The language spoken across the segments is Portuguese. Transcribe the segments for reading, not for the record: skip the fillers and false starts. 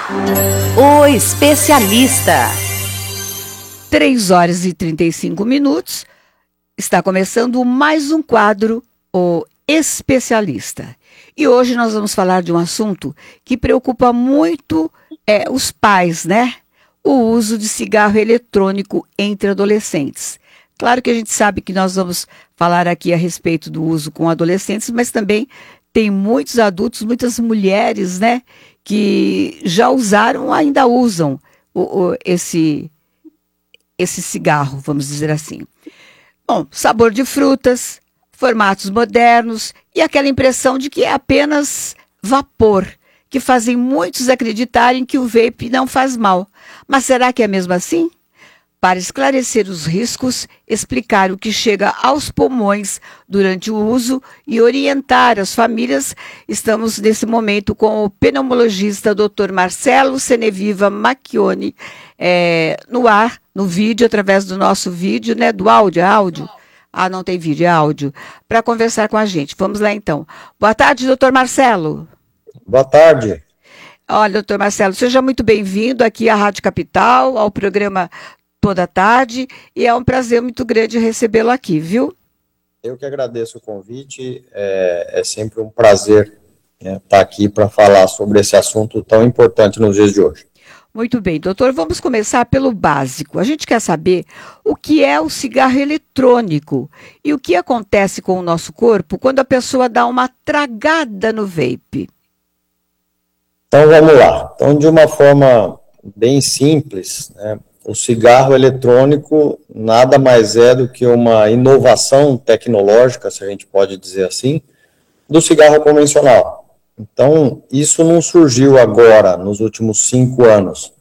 O especialista. 3h35. Está começando mais um quadro, O Especialista. E hoje nós vamos falar de um assunto que preocupa muito os pais, né? O uso de cigarro eletrônico entre adolescentes. Claro que a gente sabe que nós vamos falar aqui a respeito do uso com adolescentes, mas também tem muitos adultos, muitas mulheres, né? Que já usaram, ainda usam esse cigarro, vamos dizer assim. Bom, sabor de frutas, formatos modernos e aquela impressão de que é apenas vapor, que fazem muitos acreditarem que o vape não faz mal. Mas será que é mesmo assim? Para esclarecer os riscos, explicar o que chega aos pulmões durante o uso e orientar as famílias, estamos nesse momento com o pneumologista Dr. Marcelo Seneviva Macchione, no ar, no vídeo, através do nosso vídeo, né? Do áudio, é áudio? Ah, não tem vídeo, é áudio. Para conversar com a gente. Vamos lá então. Boa tarde, doutor Marcelo. Boa tarde. Olha, doutor Marcelo, seja muito bem-vindo aqui à Rádio Capital, ao programa Toda Tarde, e é um prazer muito grande recebê-lo aqui, viu? Eu que agradeço o convite, é sempre um prazer estar aqui para falar sobre esse assunto tão importante nos dias de hoje. Muito bem, doutor, vamos começar pelo básico. A gente quer saber o que é o cigarro eletrônico e o que acontece com o nosso corpo quando a pessoa dá uma tragada no vape. Então vamos lá. Então, de uma forma bem simples, né? O cigarro eletrônico nada mais é do que uma inovação tecnológica, se a gente pode dizer assim, do cigarro convencional. Então, isso não surgiu agora, nos últimos 5 anos.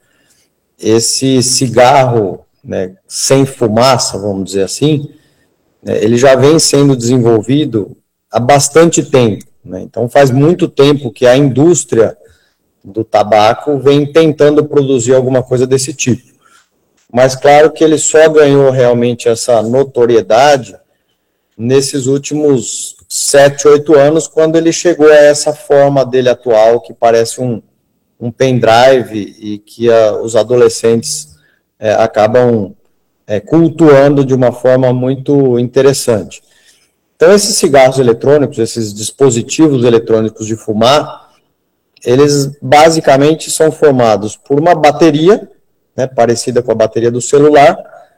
Esse cigarro, né, sem fumaça, vamos dizer assim, ele já vem sendo desenvolvido há bastante tempo, né? Então, faz muito tempo que a indústria do tabaco vem tentando produzir alguma coisa desse tipo. Mas claro que ele só ganhou realmente essa notoriedade nesses últimos 7, 8 anos, quando ele chegou a essa forma dele atual, que parece um pendrive e que os adolescentes acabam cultuando de uma forma muito interessante. Então, esses cigarros eletrônicos, esses dispositivos eletrônicos de fumar, eles basicamente são formados por uma bateria, né, parecida com a bateria do celular.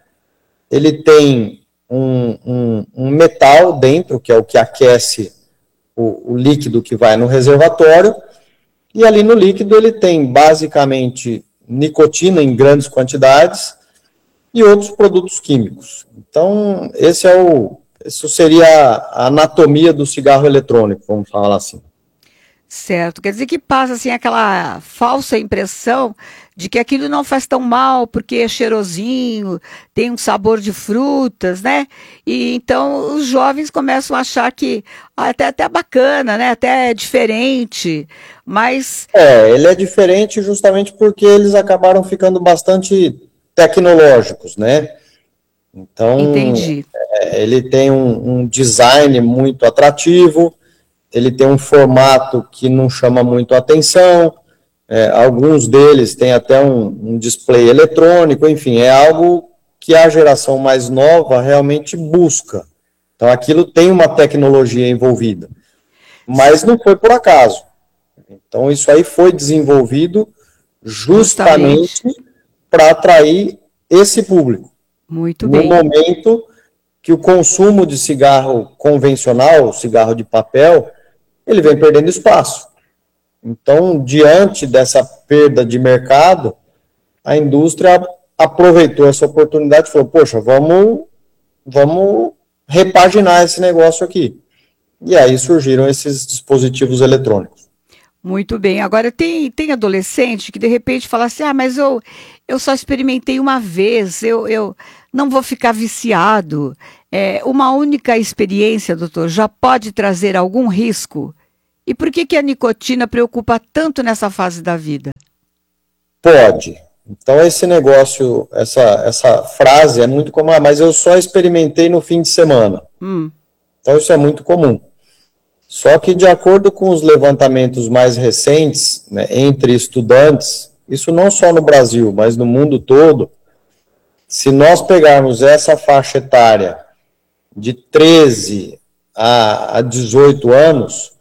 Ele tem um metal dentro, que é o que aquece o líquido que vai no reservatório, e ali no líquido ele tem basicamente nicotina em grandes quantidades e outros produtos químicos. Então, isso seria a anatomia do cigarro eletrônico, vamos falar assim. Certo, quer dizer que passa assim aquela falsa impressão de que aquilo não faz tão mal porque é cheirosinho, tem um sabor de frutas, né? E então os jovens começam a achar que até bacana, né? Até é diferente, mas... ele é diferente justamente porque eles acabaram ficando bastante tecnológicos, né? Então, entendi. Ele tem um design muito atrativo, ele tem um formato que não chama muito a atenção, alguns deles têm até um display eletrônico, enfim, é algo que a geração mais nova realmente busca. Então, aquilo tem uma tecnologia envolvida, mas não foi por acaso. Então, isso aí foi desenvolvido justamente para atrair esse público. Muito bem. No momento que o consumo de cigarro convencional, cigarro de papel, ele vem perdendo espaço. Então, diante dessa perda de mercado, a indústria aproveitou essa oportunidade e falou, poxa, vamos repaginar esse negócio aqui. E aí surgiram esses dispositivos eletrônicos. Muito bem. Agora, tem adolescente que de repente fala assim, mas eu só experimentei uma vez, eu não vou ficar viciado. Uma única experiência, doutor, já pode trazer algum risco? E por que a nicotina preocupa tanto nessa fase da vida? Pode. Então, esse negócio, essa frase é muito comum, mas eu só experimentei no fim de semana. Então, isso é muito comum. Só que, de acordo com os levantamentos mais recentes, né, entre estudantes isso não só no Brasil, mas no mundo todo, se nós pegarmos essa faixa etária de 13 a 18 anos,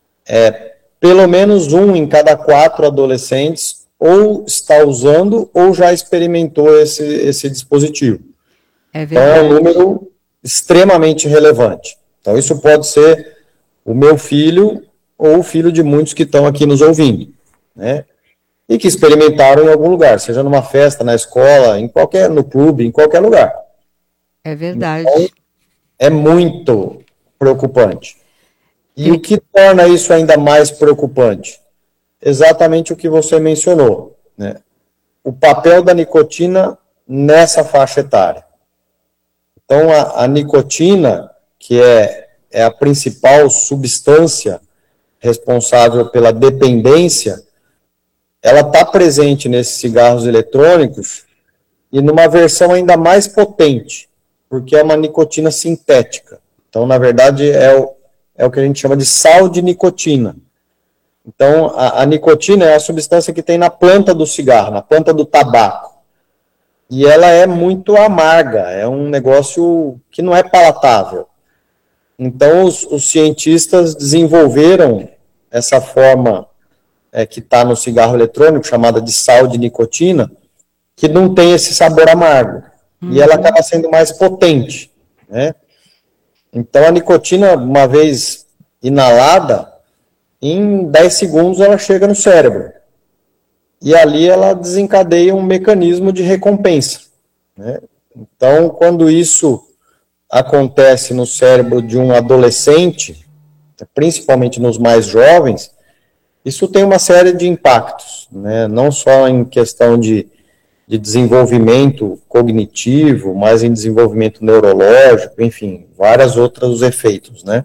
pelo menos um em cada 4 adolescentes ou está usando ou já experimentou esse dispositivo. Então, é um número extremamente relevante. Então, isso pode ser o meu filho ou o filho de muitos que estão aqui nos ouvindo, né? E que experimentaram em algum lugar, seja numa festa, na escola, no clube, em qualquer lugar. É verdade. Então, é muito preocupante. E o que torna isso ainda mais preocupante? Exatamente o que você mencionou, né? O papel da nicotina nessa faixa etária. Então, a nicotina, que é a principal substância responsável pela dependência, ela está presente nesses cigarros eletrônicos e numa versão ainda mais potente, porque é uma nicotina sintética. Então, na verdade, é o que a gente chama de sal de nicotina. Então, a nicotina é a substância que tem na planta do cigarro, na planta do tabaco. E ela é muito amarga, é um negócio que não é palatável. Então, os cientistas desenvolveram essa forma que está no cigarro eletrônico, chamada de sal de nicotina, que não tem esse sabor amargo. E ela acaba sendo mais potente, né? Então, a nicotina, uma vez inalada, em 10 segundos ela chega no cérebro. E ali ela desencadeia um mecanismo de recompensa, né? Então, quando isso acontece no cérebro de um adolescente, principalmente nos mais jovens, isso tem uma série de impactos, né? Não só em questão de desenvolvimento cognitivo, mas em desenvolvimento neurológico, enfim, vários outros efeitos, né?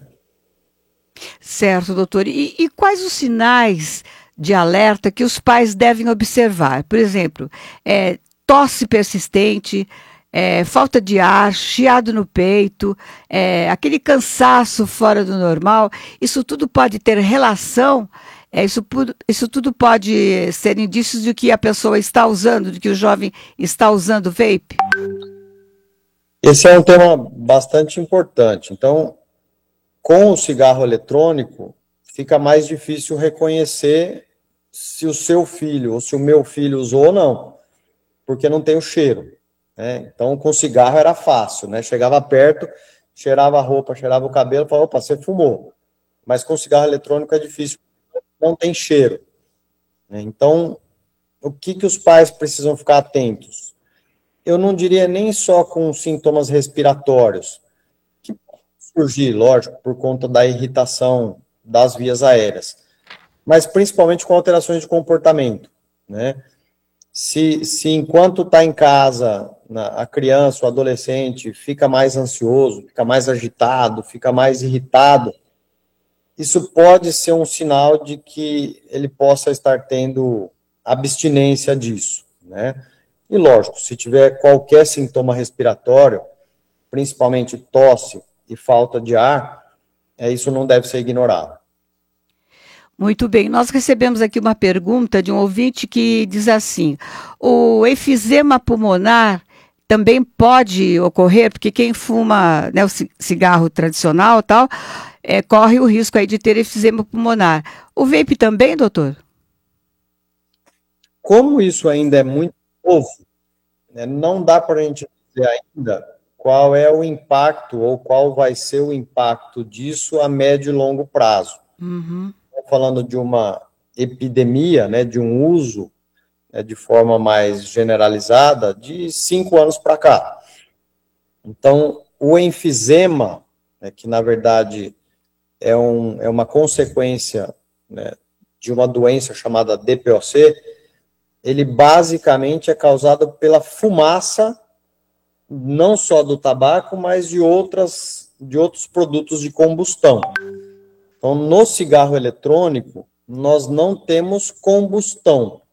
Certo, doutor. E quais os sinais de alerta que os pais devem observar? Por exemplo, tosse persistente, falta de ar, chiado no peito, aquele cansaço fora do normal. Isso tudo pode ter relação, isso tudo pode ser indícios de que a pessoa está usando, de que o jovem está usando vape? Esse é um tema bastante importante. Então, com o cigarro eletrônico, fica mais difícil reconhecer se o seu filho ou se o meu filho usou ou não, porque não tem o cheiro, né? Então, com cigarro era fácil, né? Chegava perto, cheirava a roupa, cheirava o cabelo, falava, opa, você fumou. Mas com cigarro eletrônico é difícil, não tem cheiro, né? Então, o que os pais precisam ficar atentos? Eu não diria nem só com sintomas respiratórios, que podem surgir, lógico, por conta da irritação das vias aéreas, mas principalmente com alterações de comportamento, né? Se enquanto está em casa, a criança, o adolescente, fica mais ansioso, fica mais agitado, fica mais irritado, isso pode ser um sinal de que ele possa estar tendo abstinência disso, né? E lógico, se tiver qualquer sintoma respiratório, principalmente tosse e falta de ar, isso não deve ser ignorado. Muito bem, nós recebemos aqui uma pergunta de um ouvinte que diz assim: o enfisema pulmonar também pode ocorrer, porque quem fuma, né, o cigarro tradicional e tal, corre o risco aí de ter enfisema pulmonar. O vape também, doutor? Como isso ainda é muito novo, né, não dá para a gente dizer ainda qual é o impacto ou qual vai ser o impacto disso a médio e longo prazo. Uhum. Estou falando de uma epidemia, né, de um uso, né, de forma mais generalizada de 5 anos para cá. Então, o enfisema, né, que na verdade é uma consequência, né, de uma doença chamada DPOC, ele basicamente é causado pela fumaça, não só do tabaco, mas de outros produtos de combustão. Então, no cigarro eletrônico, nós não temos combustão,